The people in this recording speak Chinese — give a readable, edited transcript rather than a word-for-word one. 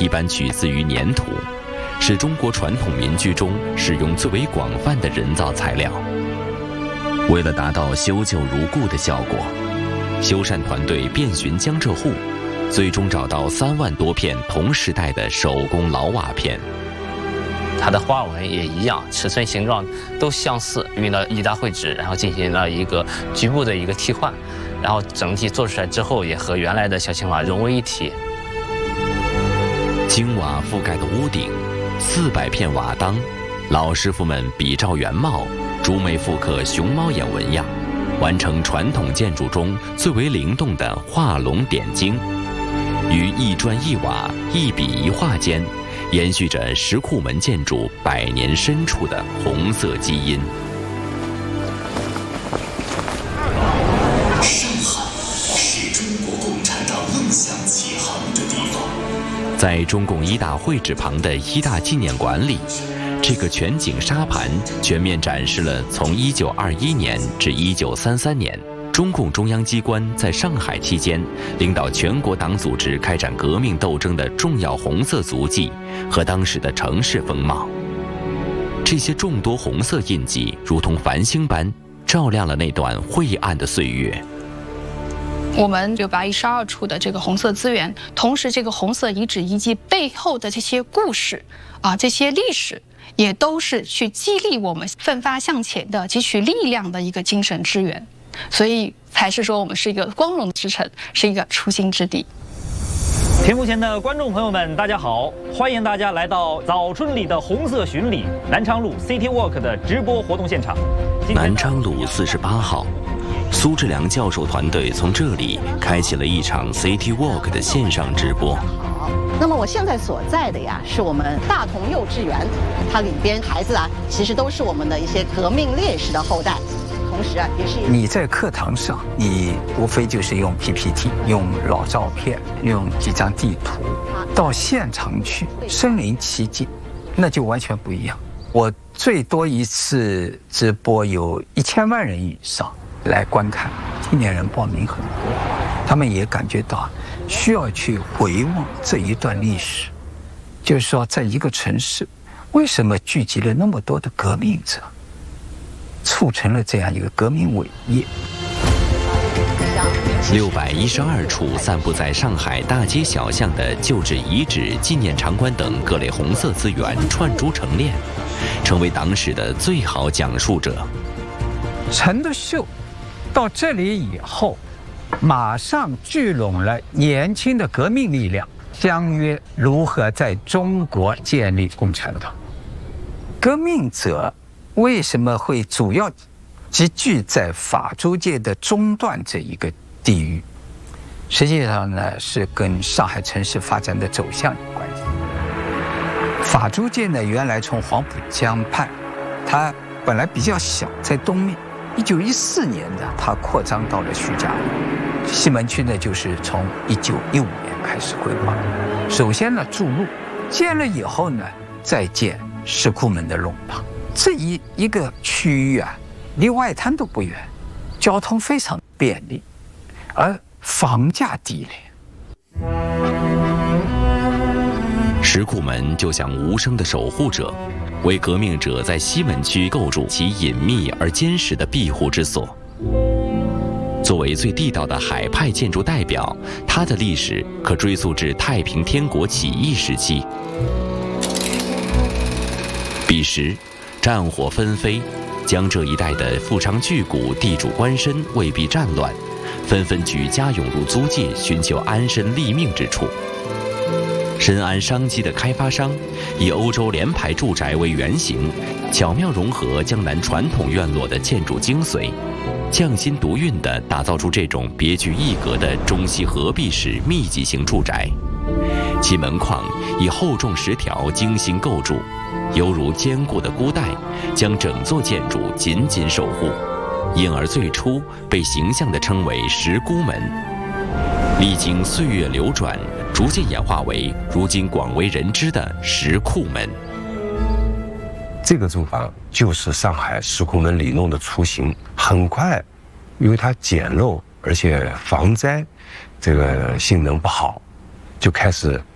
一般取自于粘土，是中国传统民居中使用最为广泛的人造材料。为了达到修旧如故的效果，修缮团队遍寻江浙沪，最终找到3万多片同时代的手工老瓦片。 它的花纹也一样，尺寸形状都相似，用了1大绘纸，然后进行了一个局部的一个替换，然后整体做出来之后也和原来的小青瓦融为一体。 金瓦覆盖的屋顶，400片瓦当，老师傅们比照原貌，逐枚复刻熊猫眼纹样，完成传统建筑中最为灵动的画龙点睛。于一砖一瓦、一笔一画间，延续着石库门建筑100年深处的红色基因。 上海是中国共产党梦想起航的地方。 在中共1大会址旁的1大纪念馆里，这个全景沙盘全面展示了从1921年至1933年，中共中央机关在上海期间领导全国党组织开展革命斗争的重要红色足迹和当时的城市风貌。这些众多红色印记如同繁星般照亮了那段晦暗的岁月。 我们就把112处的这个红色资源，同时这个红色遗址遗迹背后的这些故事这些历史，也都是去激励我们奋发向前的、汲取力量的一个精神之源。所以才是说我们是一个光荣之城，是一个初心之地。 屏幕前的观众朋友们，大家好，欢迎大家来到早春里的红色巡礼南昌路 City Walk 的直播活动现场。 南昌路48号，苏志良教授团队从这里开启了一场 City Walk 的线上直播。 那么我现在所在的呀，是我们大同幼稚园，它里边孩子其实都是我们的一些革命烈士的后代。同时也是你在课堂上，你无非就是用 PPT， 用老照片，用几张地图，到现场去身临其境，那就完全不一样。我最多一次直播有1000万人以上来观看，青年人报名很多，他们也感觉到需要去回望这一段历史，就是说在一个城市，为什么聚集了那么多的革命者，促成了这样一个革命伟业。 612处散布在上海大街小巷的旧址遗址、纪念场馆等各类红色资源串珠成链，成为党史的最好讲述者。 陈独秀到这里以后，马上聚拢了年轻的革命力量，相约如何在中国建立共产党。革命者为什么会主要集聚在法租界的中段这一个地域？实际上呢，是跟上海城市发展的走向有关系。法租界呢，原来从黄浦江畔，它本来比较小，在东面。1914年的，它扩张到了徐家汇。西门区呢，就是从1915年开始规划。首先呢，筑路，建了以后呢，再建石库门的弄堂。这一个区域离外滩都不远，交通非常便利，而房价低廉。 石库门就像无声的守护者，为革命者在西门区构筑其隐秘而坚实的庇护之所。作为最地道的海派建筑代表，它的历史可追溯至太平天国起义时期。彼时战火纷飞，江浙一带的富商巨贾、地主官绅未避战乱，纷纷举家涌入租界，寻求安身立命之处。深谙商机的开发商以欧洲联排住宅为原型，巧妙融合江南传统院落的建筑精髓，匠心独运地打造出这种别具一格的中西合璧式密集型住宅。其门框以厚重石条精心构筑，犹如坚固的箍带，将整座建筑紧紧守护，因而最初被形象地称为石箍门。历经岁月流转，逐渐演化为如今广为人知的石库门。 这个住房就是上海石库门里弄的雏形，很快，因为它简陋而且防灾这个性能不好，就开始